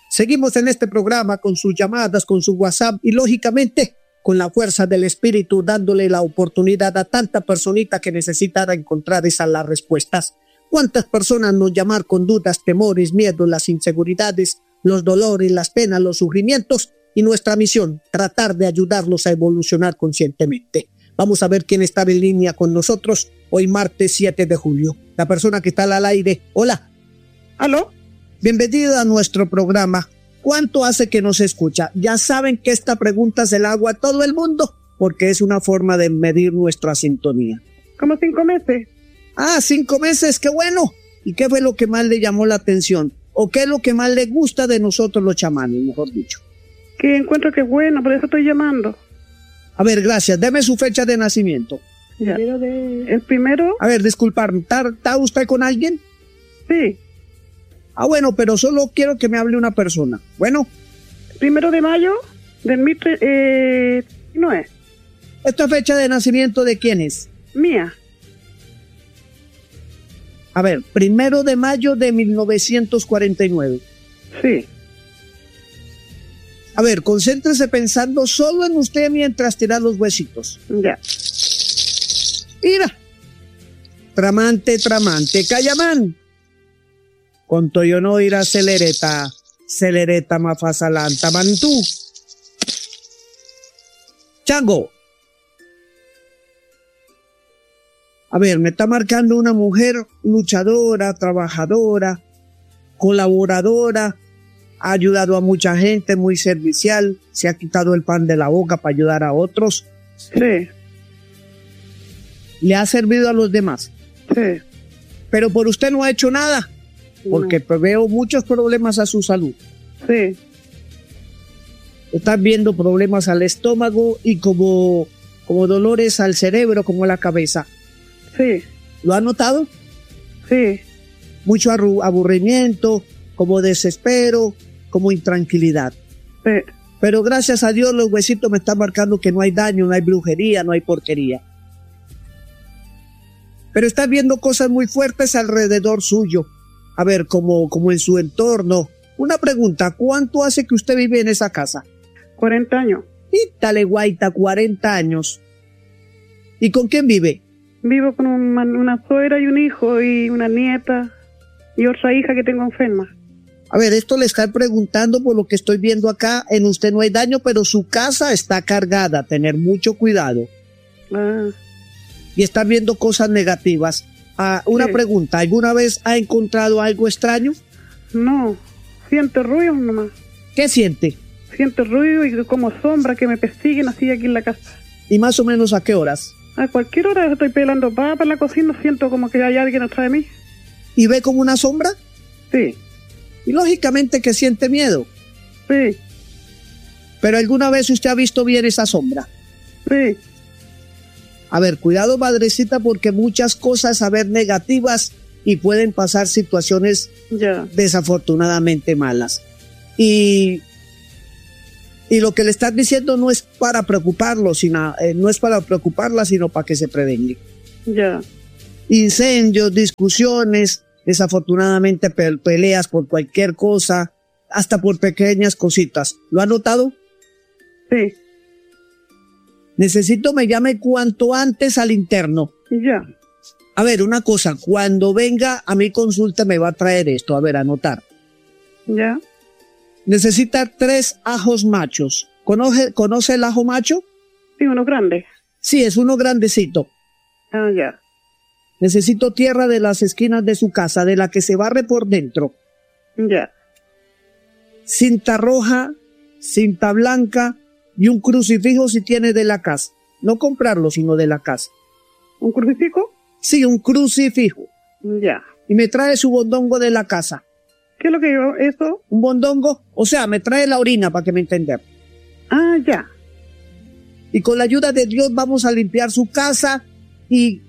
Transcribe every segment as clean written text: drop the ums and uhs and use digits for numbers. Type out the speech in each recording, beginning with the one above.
Seguimos en este programa con sus llamadas, con su WhatsApp y lógicamente con la fuerza del espíritu, dándole la oportunidad a tanta personita que necesita encontrar esas las respuestas. ¿Cuántas personas nos llaman con dudas, temores, miedos, las inseguridades, los dolores, las penas, los sufrimientos? Y nuestra misión, tratar de ayudarlos a evolucionar conscientemente. Vamos a ver quién está en línea con nosotros hoy martes 7 de julio. La persona que está al aire. Hola. ¿Aló? Bienvenido a nuestro programa. ¿Cuánto hace que nos escucha? Ya saben que esta pregunta se la hago a todo el mundo porque es una forma de medir nuestra sintonía. Como 5 meses. 5 meses, qué bueno. ¿Y qué fue lo que más le llamó la atención? ¿O qué es lo que más le gusta de nosotros los chamanes, mejor dicho? Que encuentro que es bueno, por eso estoy llamando. A ver, gracias. Deme su fecha de nacimiento. Ya. ¿El primero? A ver, disculparme. ¿Está usted con alguien? Sí. Bueno, pero solo quiero que me hable una persona. Bueno. 1 de mayo del 19. ¿Esta fecha de nacimiento de quién es? Mía. A ver, 1 de mayo de 1949. Sí. A ver, concéntrese pensando solo en usted mientras tira los huesitos. Ya. Mira. Tramante, Cayamán. Con Toyono ira celereta mafasalanta mantú. Chango. A ver, me está marcando una mujer luchadora, trabajadora, colaboradora, ha ayudado a mucha gente, muy servicial, se ha quitado el pan de la boca para ayudar a otros. Sí. Le ha servido a los demás. Sí. Pero por usted no ha hecho nada, porque veo muchos problemas a su salud. Sí. Están viendo problemas al estómago y como dolores al cerebro, como a la cabeza. Sí. ¿Lo ha notado? Sí. Mucho aburrimiento, como desespero, como intranquilidad. Sí. Pero gracias a Dios los huesitos me están marcando que no hay daño, no hay brujería, no hay porquería. Pero está viendo cosas muy fuertes alrededor suyo. A ver, como en su entorno. Una pregunta, ¿cuánto hace que usted vive en esa casa? 40 años. Ítale guaita, 40 años. ¿Y con quién vive? Vivo con una suegra y un hijo y una nieta y otra hija que tengo enferma. A ver, esto le está preguntando por lo que estoy viendo acá. En usted no hay daño, pero su casa está cargada. Tener mucho cuidado. Y está viendo cosas negativas. Una pregunta, ¿alguna vez ha encontrado algo extraño? No, siento ruido nomás. ¿Qué siente? Siento ruido y como sombras que me persiguen así aquí en la casa. ¿Y más o menos a qué horas? A cualquier hora estoy pelando papas en la cocina, siento como que hay alguien atrás de mí. ¿Y ve como una sombra? Sí. Y lógicamente que siente miedo. Sí. ¿Pero alguna vez usted ha visto bien esa sombra? Sí. A ver, cuidado madrecita porque muchas cosas a ver negativas y pueden pasar situaciones desafortunadamente malas. Y lo que le están diciendo no es para preocuparlo, no es para preocuparla, sino para que se prevenga. Ya. Incendios, discusiones, desafortunadamente peleas por cualquier cosa, hasta por pequeñas cositas. ¿Lo ha notado? Sí. Necesito me llame cuanto antes al interno. Ya. A ver, una cosa, cuando venga a mi consulta me va a traer esto, a ver, anotar. Ya. Necesita 3 ajos machos. ¿Conoce el ajo macho? Sí, uno grande. Sí, es uno grandecito. Ya. Necesito tierra de las esquinas de su casa, de la que se barre por dentro. Ya. Cinta roja, cinta blanca y un crucifijo si tiene de la casa. No comprarlo, sino de la casa. ¿Un crucifijo? Sí, un crucifijo. Ya. Y me trae su bondongo de la casa. ¿Qué es lo que yo, eso? ¿Un bondongo? O sea, me trae la orina para que me entienda. Ya. Y con la ayuda de Dios vamos a limpiar su casa y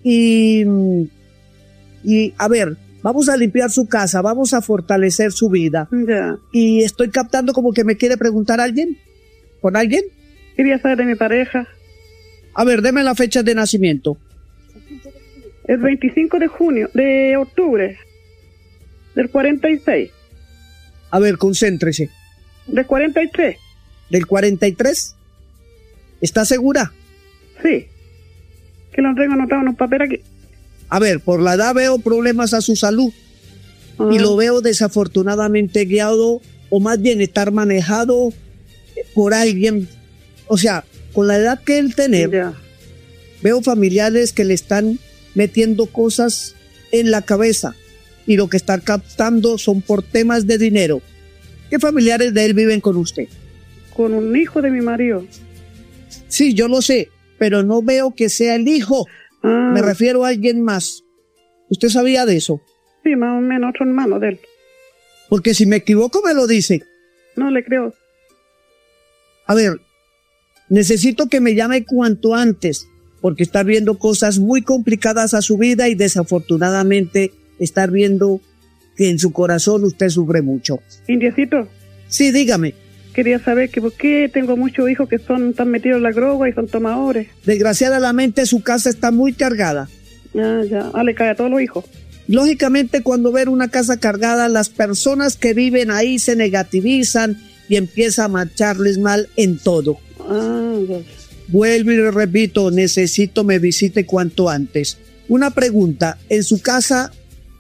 a ver, vamos a limpiar su casa, vamos a fortalecer su vida. Ya. Y estoy captando como que me quiere preguntar alguien. ¿Con alguien? Quería saber de mi pareja. A ver, deme la fecha de nacimiento. El 25 de octubre del 46. A ver, concéntrese. Del 43. ¿Del 43? ¿Está segura? Sí. Que lo tengo anotado en un papel aquí. A ver, por la edad veo problemas a su salud. Y lo veo desafortunadamente guiado, o más bien estar manejado por alguien. O sea, con la edad que él tiene, veo familiares que le están metiendo cosas en la cabeza y lo que están captando son por temas de dinero. ¿Qué familiares de él viven con usted? Con un hijo de mi marido. Sí, yo lo sé, pero no veo que sea el hijo. Me refiero a alguien más. ¿Usted sabía de eso? Sí, más o menos otro hermano de él. Porque si me equivoco me lo dice. No le creo. A ver, necesito que me llame cuanto antes, porque está viendo cosas muy complicadas a su vida y desafortunadamente estar viendo que en su corazón usted sufre mucho. Indiecito. Sí, dígame. Quería saber que por qué tengo muchos hijos que están metidos en la droga y son tomadores. Desgraciadamente su casa está muy cargada. Ya. Le cae a todos los hijos. Lógicamente, cuando ven una casa cargada, las personas que viven ahí se negativizan y empieza a marcharles mal en todo. Ya. Vuelvo y le repito, necesito me visite cuanto antes. Una pregunta, ¿en su casa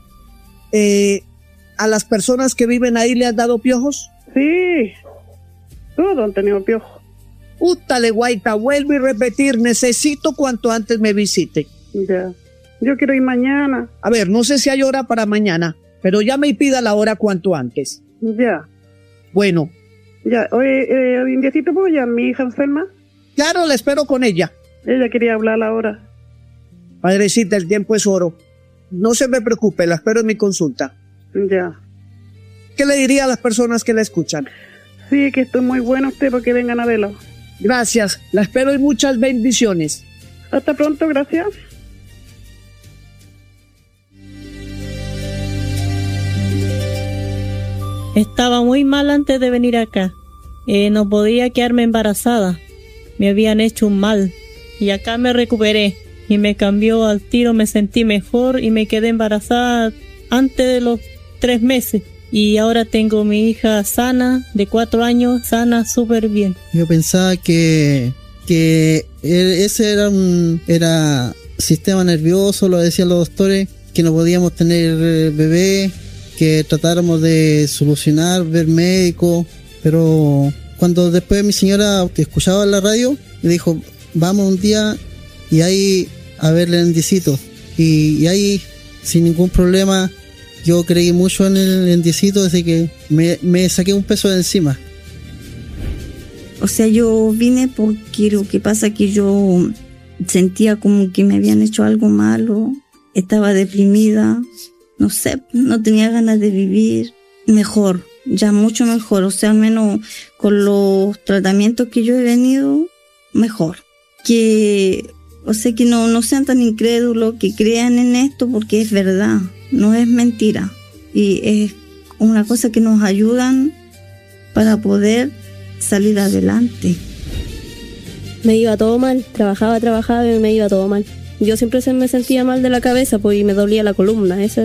a las personas que viven ahí le han dado piojos? Sí, todos han tenido piojos. Útale, guaita, vuelvo y repetir, necesito cuanto antes me visite. Ya. Yo quiero ir mañana. A ver, no sé si hay hora para mañana, pero llame y pida la hora cuanto antes. Ya. Bueno. Ya, oye, Indiecito, ¿puedo llamar a mi hija enferma? Claro, la espero con ella. Ella quería hablar ahora. Padrecita, el tiempo es oro. No se me preocupe, la espero en mi consulta. Ya. ¿Qué le diría a las personas que la escuchan? Sí, que estoy muy bueno usted para que vengan a verlo. Gracias, la espero y muchas bendiciones. Hasta pronto, gracias. Estaba muy mal antes de venir acá. No podía quedarme embarazada. Me habían hecho un mal. Y acá me recuperé. Y me cambió al tiro, me sentí mejor y me quedé embarazada antes de los 3 meses. Y ahora tengo mi hija sana, de 4 años, sana súper bien. Yo pensaba que ese era sistema nervioso, lo decían los doctores, que no podíamos tener bebé, que tratáramos de solucionar, ver médico, pero cuando después mi señora escuchaba en la radio, me dijo, vamos un día y ahí a verle el indiecito, y ahí sin ningún problema yo creí mucho en el indiecito, así que me saqué un peso de encima. O sea, yo vine porque lo que pasa es que yo sentía como que me habían hecho algo malo, estaba deprimida, no sé, no tenía ganas de vivir. Mejor, ya mucho mejor, o sea, al menos con los tratamientos que yo he venido, mejor. O sea, que no sean tan incrédulos, que crean en esto porque es verdad, no es mentira. Y es una cosa que nos ayudan para poder salir adelante. Me iba todo mal, trabajaba y me iba todo mal. Yo siempre me sentía mal de la cabeza, pues, y me dolía la columna. Ese